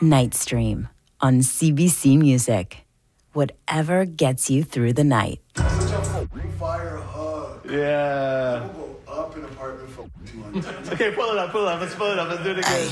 Nightstream on CBC Music. Whatever gets you through the night. Such a fire hug. Yeah. We'll go up an apartment for 2 months. Okay, pull it up. Let's pull it up. Let's do it again.